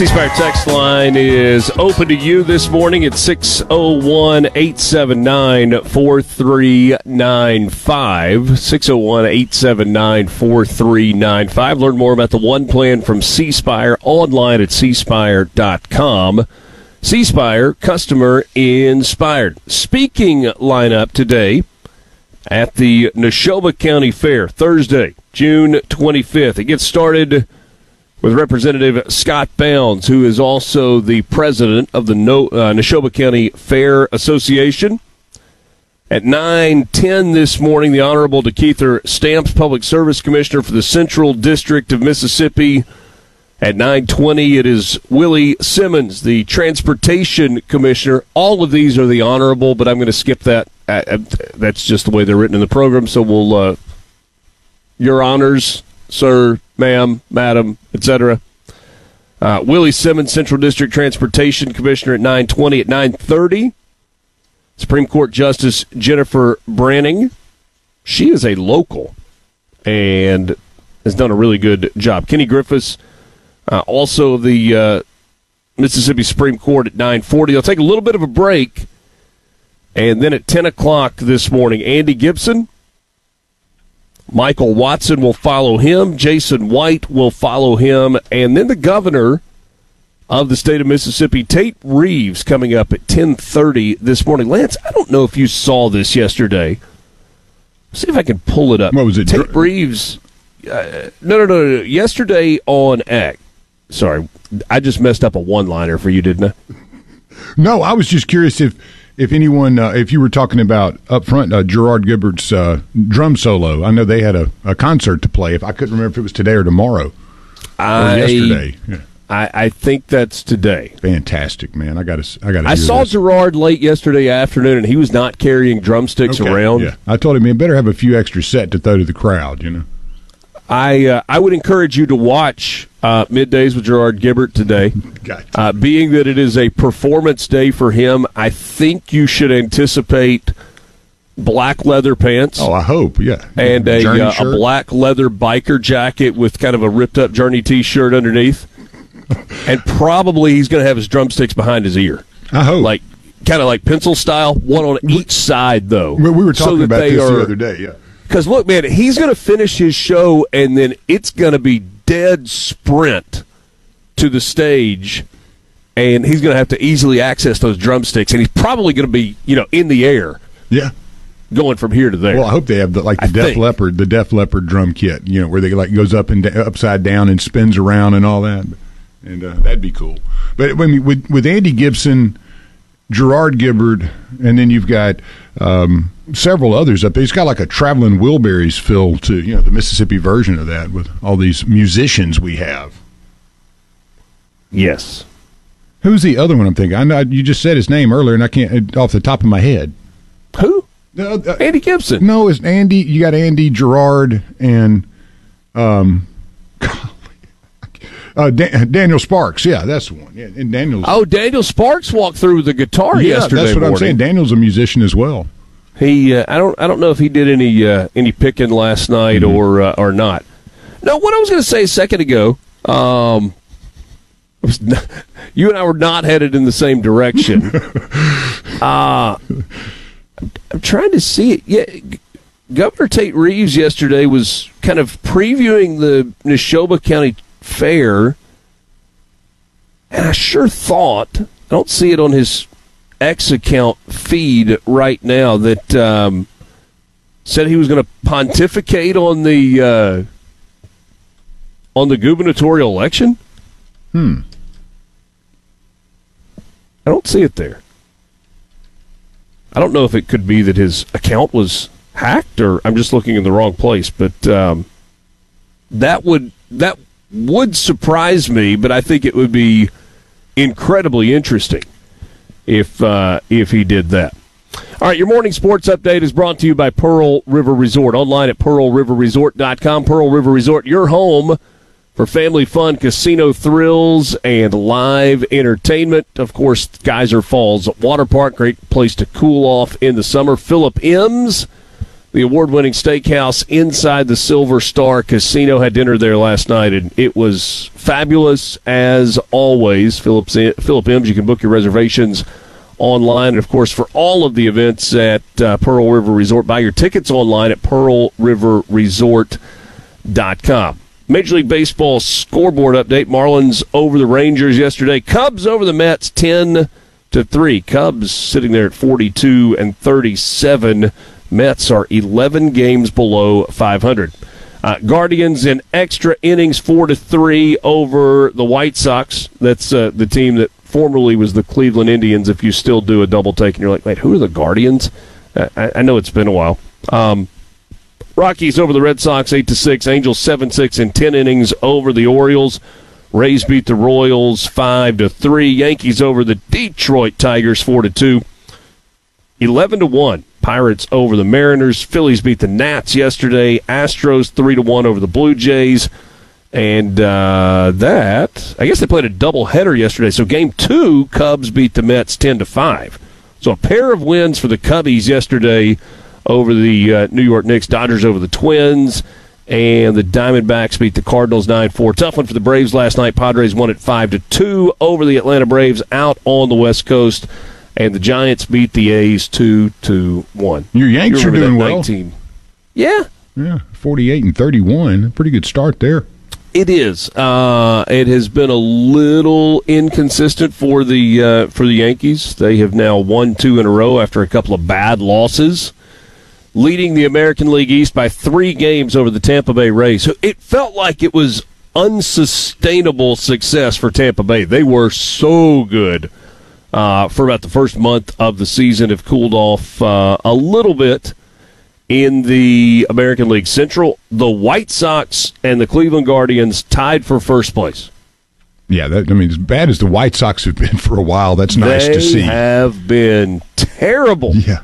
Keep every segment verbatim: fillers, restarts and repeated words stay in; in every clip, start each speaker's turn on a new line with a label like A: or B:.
A: C-Spire text line is open to you this morning at six oh one, eight seven nine, four three nine five. six oh one, eight seven nine, four three nine five. Learn more about the One Plan from C-Spire online at c spire dot com. C-Spire, customer inspired. Speaking lineup today at the Neshoba County Fair, Thursday, June twenty-fifth. It gets started with Representative Scott Bounds, who is also the president of the no, uh, Neshoba County Fair Association. At nine ten this morning, the Honorable DeKeither Stamps, Public Service Commissioner for the Central District of Mississippi. At nine twenty, it is Willie Simmons, the Transportation Commissioner. All of these are the Honorable, but I'm going to skip that. Uh, that's just the way they're written in the program, so we'll, uh, Your Honors, Sir, Ma'am, Madam, et cetera. Uh, Willie Simmons, Central District Transportation Commissioner at nine twenty. At nine thirty, Supreme Court Justice Jennifer Branning. She is a local and has done a really good job. Kenny Griffiths, uh, also the uh, Mississippi Supreme Court at nine forty. They'll take a little bit of a break. And then at ten o'clock this morning, Andy Gibson, Michael Watson will follow him. Jason White will follow him. And then the governor of the state of Mississippi, Tate Reeves, coming up at ten thirty this morning. Lance, I don't know if you saw this yesterday. See if I can pull it up.
B: What was it?
A: Tate Reeves. Uh, no, no, no, no. Yesterday on X. Sorry, I just messed up a one-liner for you, didn't I?
B: No, I was just curious if if anyone, uh, if you were talking about up front, uh, Gerard Gibbert's uh, drum solo. I know they had a, a concert to play. If I couldn't remember if it was today or tomorrow
A: I,
B: or yesterday. Yeah.
A: I, I think that's today.
B: Fantastic, man! I got to, I got to.
A: I saw
B: this.
A: Gerard late yesterday afternoon, and he was not carrying drumsticks
B: okay.
A: around.
B: Yeah, I told him he better have a few extra set to throw to the crowd. You know.
A: I uh, I would encourage you to watch uh, Middays with Gerard Gibbert today.
B: Gotcha.
A: Uh, being that it is a performance day for him, I think you should anticipate black leather pants.
B: Oh, I hope, yeah.
A: And a, uh, a black leather biker jacket with kind of a ripped-up Journey T-shirt underneath. And probably he's going to have his drumsticks behind his ear.
B: I hope.
A: Like, kind of like pencil style, one on each side, though.
B: We were talking
A: so
B: about this
A: are,
B: the other day, yeah.
A: Because, look, man, he's going to finish his show, and then it's going to be dead sprint to the stage, and he's going to have to easily access those drumsticks, and he's probably going to be, you know, in the air.
B: Yeah.
A: Going from here to there.
B: Well, I hope they have the, like the I Def think. Leppard, the Def Leppard drum kit, you know, where they like goes up and da- upside down and spins around and all that, and uh, that'd be cool. But I mean, with with Andy Gibson, Gerard Gibbard, and then you've got um, several others up there. He's got like a Traveling Wilburys feel to, you know, the Mississippi version of that with all these musicians we have.
A: Yes.
B: Who's the other one I'm thinking? I know you just said his name earlier, and I can't off the top of my head.
A: Who?
B: Uh, uh,
A: Andy Gibson.
B: No, it's Andy. You got Andy, Gerard, and um, uh, Dan- Daniel Sparks. Yeah, that's the one. Yeah, and Daniel's.
A: Oh, Daniel Sparks walked through with the guitar
B: yeah,
A: yesterday
B: that's what
A: morning.
B: I'm saying. Daniel's a musician as well.
A: He, uh, I don't, I don't know if he did any uh, any picking last night mm-hmm. or uh, or not. No, what I was going to say a second ago. Um, was not, you and I were not headed in the same direction. uh I'm trying to see it. Yeah, Governor Tate Reeves yesterday was kind of previewing the Neshoba County Fair, and I sure thought, I don't see it on his X account feed right now, that um, said he was going to pontificate on the uh, on the gubernatorial election.
B: Hmm.
A: I don't see it there. I don't know if it could be that his account was hacked, or I'm just looking in the wrong place. But um, that would that would surprise me. But I think it would be incredibly interesting if uh, if he did that. All right, your morning sports update is brought to you by Pearl River Resort. Online at pearl river resort dot com. Pearl River Resort, your home for family fun, casino thrills, and live entertainment. Of course, Geyser Falls Water Park, great place to cool off in the summer. Philip Ems, the award-winning steakhouse inside the Silver Star Casino. Had dinner there last night, and it was fabulous as always. Phillips, Philip M's, you can book your reservations online. And, of course, for all of the events at uh, Pearl River Resort, buy your tickets online at pearl river resort dot com. Major League Baseball scoreboard update. Marlins over the Rangers yesterday. Cubs over the Mets ten to three. Cubs sitting there at forty-two and thirty-seven. Mets are eleven games below five hundred. Uh, Guardians in extra innings four to three over the White Sox. That's uh, the team that formerly was the Cleveland Indians. If you still do a double take and you're like, wait, who are the Guardians? Uh, I, I know it's been a while. Um, Rockies over the Red Sox eight to six. Angels seven six in ten innings over the Orioles. Rays beat the Royals five to three. Yankees over the Detroit Tigers four to two. eleven to one. Pirates over the Mariners. Phillies beat the Nats yesterday. Astros three to one over the Blue Jays. And uh, that, I guess they played a doubleheader yesterday. So game two, Cubs beat the Mets ten to five. So a pair of wins for the Cubbies yesterday over the uh, New York Knicks. Dodgers over the Twins. And the Diamondbacks beat the Cardinals nine four. Tough one for the Braves last night. Padres won at five to two over the Atlanta Braves out on the West Coast. And the Giants beat the A's two to one.
B: Your Yanks are doing well.
A: nineteen Yeah.
B: Yeah, forty-eight and thirty-one. Pretty good start there.
A: It is. Uh, it has been a little inconsistent for the uh, for the Yankees. They have now won two in a row after a couple of bad losses, leading the American League East by three games over the Tampa Bay Rays. So it felt like it was unsustainable success for Tampa Bay. They were so good uh, for about the first month of the season. Have cooled off uh, a little bit in the American League Central. The White Sox and the Cleveland Guardians tied for first place.
B: Yeah, that, I mean, as bad as the White Sox have been for a while, that's nice
A: they
B: to see.
A: They have been terrible.
B: Yeah.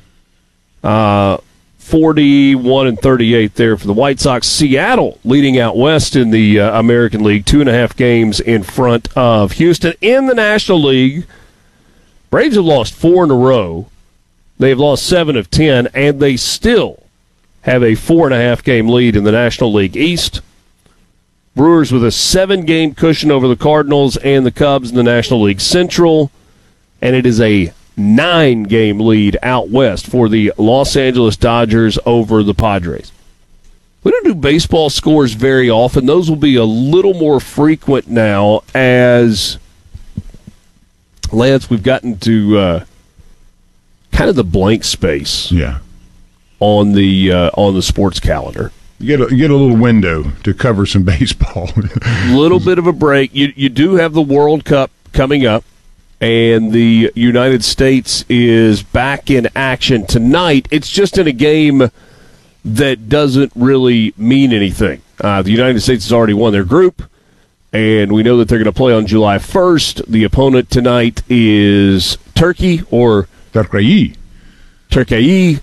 A: Uh, forty-one and thirty-eight there for the White Sox. Seattle leading out west in the uh, American League, two and a half games in front of Houston. In the National League, Braves have lost four in a row. They've lost seven of ten, and they still have a four and a half game lead in the National League East. Brewers with a seven-game cushion over the Cardinals and the Cubs in the National League Central, and it is a nine-game lead out west for the Los Angeles Dodgers over the Padres. We don't do baseball scores very often. Those will be a little more frequent now as, Lance, we've gotten to uh, kind of the blank space
B: yeah.
A: on the uh, on the sports calendar.
B: You get a, you get a little window to cover some baseball.
A: A little bit of a break. You you do have the World Cup coming up, and the United States is back in action tonight. It's just in a game that doesn't really mean anything. Uh, the United States has already won their group, and we know that they're going to play on July first. The opponent tonight is Turkey or
B: Turkey.
A: Turkey.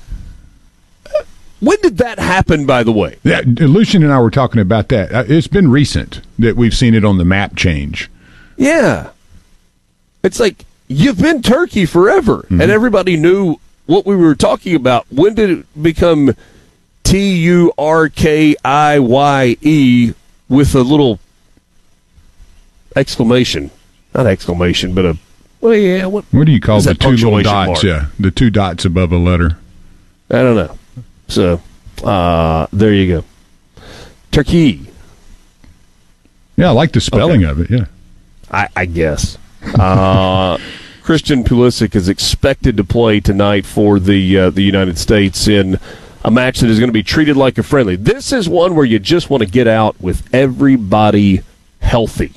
A: When did that happen, by the way?
B: Yeah, Lucian and I were talking about that. It's been recent that we've seen it on the map change.
A: Yeah. It's like, you've been Turkey forever, mm-hmm. and everybody knew what we were talking about. When did it become T U R K I Y E with a little exclamation? Not exclamation, but a, well, yeah. What,
B: what do you call the two little dots? Mark? Yeah, the two dots above a letter.
A: I don't know. So, uh, there you go. Turkey.
B: Yeah, I like the spelling okay. of it, yeah.
A: I, I guess. Uh, Christian Pulisic is expected to play tonight for the uh, the United States in a match that is going to be treated like a friendly. This is one where you just want to get out with everybody healthy.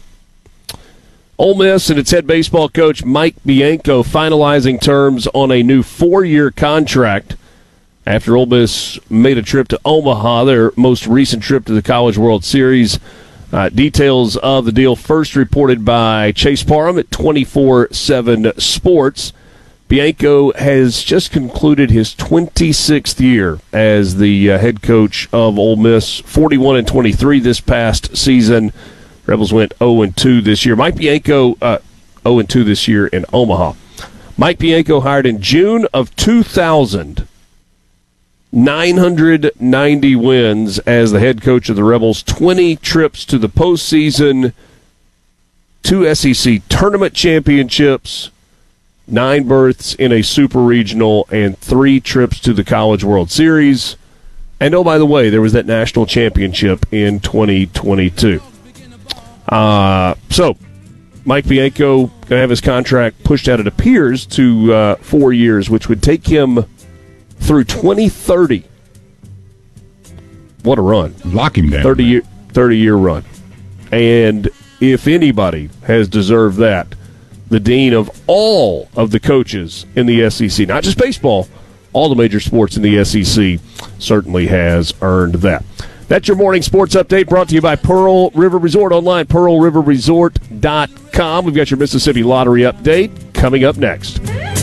A: Ole Miss and its head baseball coach Mike Bianco finalizing terms on a new four-year contract after Ole Miss made a trip to Omaha, their most recent trip to the College World Series. Uh, details of the deal first reported by Chase Parham at twenty-four seven Sports. Bianco has just concluded his twenty-sixth year as the uh, head coach of Ole Miss, forty-one and twenty-three this past season. Rebels went oh and two this year. Mike Bianco, uh, oh and two this year in Omaha. Mike Bianco hired in June of two thousand. nine hundred ninety wins as the head coach of the Rebels, twenty trips to the postseason, two S E C tournament championships, nine berths in a super regional, and three trips to the College World Series. And oh, by the way, there was that national championship in twenty twenty-two. Uh, so, Mike Bianco going to have his contract pushed out, it appears, to uh, four years, which would take him through twenty thirty. What a run.
B: Lock him down.
A: thirty-year thirty-year run. And if anybody has deserved that, the dean of all of the coaches in the S E C, not just baseball, all the major sports in the S E C, certainly has earned that. That's your morning sports update brought to you by Pearl River Resort online, pearl river resort dot com. We've got your Mississippi Lottery update coming up next.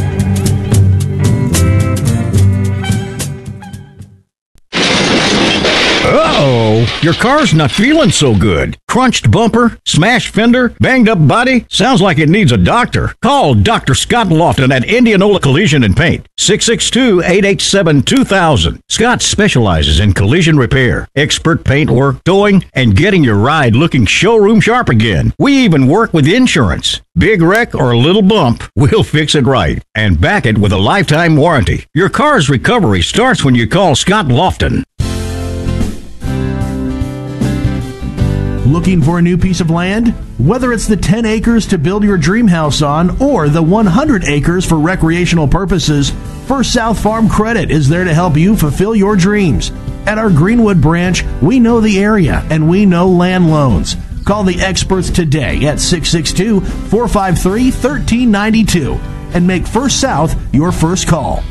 C: Uh-oh, your car's not feeling so good. Crunched bumper, smashed fender, banged up body. Sounds like it needs a doctor. Call Doctor Scott Lofton at Indianola Collision and Paint. six six two, eight eight seven, two thousand. Scott specializes in collision repair, expert paint work, towing, and getting your ride looking showroom sharp again. We even work with insurance. Big wreck or a little bump, we'll fix it right and back it with a lifetime warranty. Your car's recovery starts when you call Scott Lofton.
D: Looking for a new piece of land? Whether it's the ten acres to build your dream house on or the one hundred acres for recreational purposes, First South Farm Credit is there to help you fulfill your dreams. At our Greenwood branch, we know the area and we know land loans. Call the experts today at six six two, four five three, one three nine two and make First South your first call.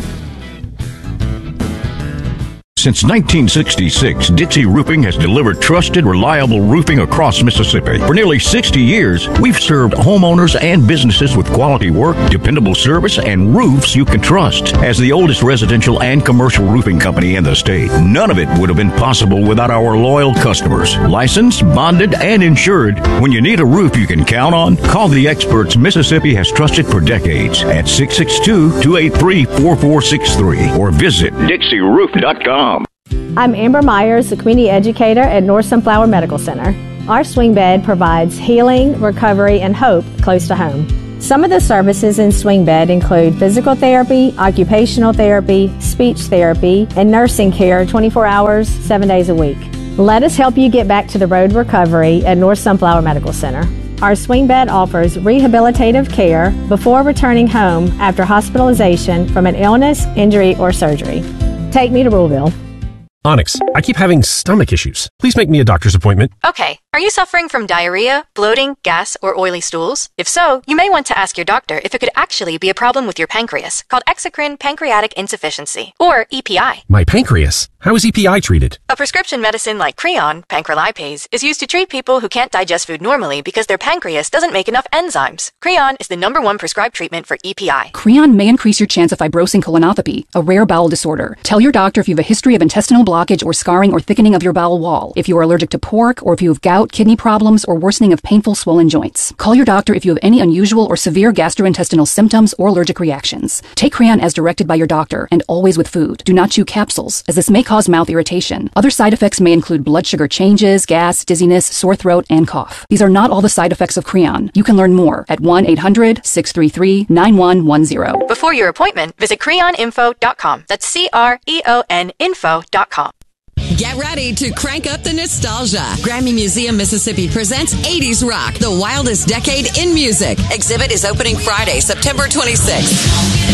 C: Since nineteen sixty-six, Dixie Roofing has delivered trusted, reliable roofing across Mississippi. For nearly sixty years, we've served homeowners and businesses with quality work, dependable service, and roofs you can trust. As the oldest residential and commercial roofing company in the state, none of it would have been possible without our loyal customers. Licensed, bonded, and insured. When you need a roof you can count on, call the experts Mississippi has trusted for decades at six six two, two eight three, four four six three or visit Dixie Roof dot com.
E: I'm Amber Myers, the community educator at North Sunflower Medical Center. Our swing bed provides healing, recovery, and hope close to home. Some of the services in swing bed include physical therapy, occupational therapy, speech therapy, and nursing care twenty-four hours, seven days a week. Let us help you get back to the road recovery at North Sunflower Medical Center. Our swing bed offers rehabilitative care before returning home after hospitalization from an illness, injury, or surgery. Take me to Ruleville.
F: Onyx, I keep having stomach issues. Please make me a doctor's appointment.
G: Okay. Are you suffering from diarrhea, bloating, gas, or oily stools? If so, you may want to ask your doctor if it could actually be a problem with your pancreas, called exocrine pancreatic insufficiency, or E P I.
F: My pancreas? How is E P I treated?
G: A prescription medicine like Creon, pancrelipase, is used to treat people who can't digest food normally because their pancreas doesn't make enough enzymes. Creon is the number one prescribed treatment for E P I.
H: Creon may increase your chance of fibrosing colonopathy, a rare bowel disorder. Tell your doctor if you have a history of intestinal blockage or scarring or thickening of your bowel wall, if you are allergic to pork, or if you have gout, kidney problems, or worsening of painful swollen joints. Call your doctor if you have any unusual or severe gastrointestinal symptoms or allergic reactions. Take Creon as directed by your doctor, and always with food. Do not chew capsules, as this may cause mouth irritation. Other side effects may include blood sugar changes, gas, dizziness, sore throat, and cough. These are not all the side effects of Creon. You can learn more at one eight hundred, six three three, nine one one zero.
G: Before your appointment, visit creon info dot com. That's C R E O N info dot com.
I: Get ready to crank up the nostalgia. Grammy Museum Mississippi presents eighties Rock, the wildest decade in music. Exhibit is opening Friday, September twenty-sixth.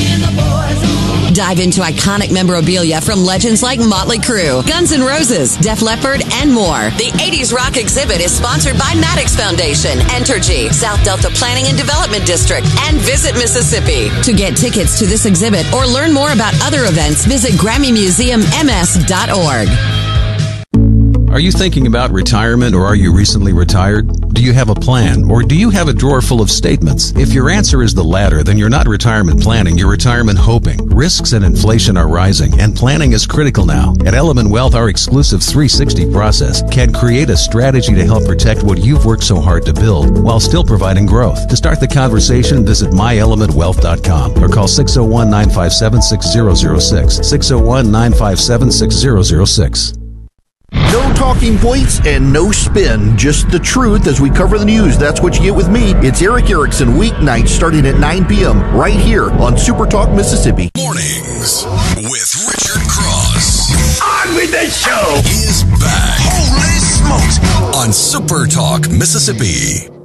I: Dive into iconic memorabilia from legends like Motley Crue, Guns N' Roses, Def Leppard, and more. The eighties Rock exhibit is sponsored by Maddox Foundation, Entergy, South Delta Planning and Development District, and Visit Mississippi. To get tickets to this exhibit or learn more about other events, visit Grammy Museum M S dot org.
J: Are you thinking about retirement, or are you recently retired? Do you have a plan, or do you have a drawer full of statements? If your answer is the latter, then you're not retirement planning, you're retirement hoping. Risks and inflation are rising, and planning is critical now. At Element Wealth, our exclusive three sixty process can create a strategy to help protect what you've worked so hard to build while still providing growth. To start the conversation, visit my element wealth dot com or call six oh one, nine five seven, six oh oh six, six oh one, nine five seven, six oh oh six.
K: No talking points and no spin, just the truth as we cover the news. That's what you get with me. It's Eric Erickson, weeknights starting at nine p.m. right here on Super Talk Mississippi.
L: Mornings with Richard Cross.
K: On with the show.
L: He is back. Holy smokes. On Super Talk Mississippi.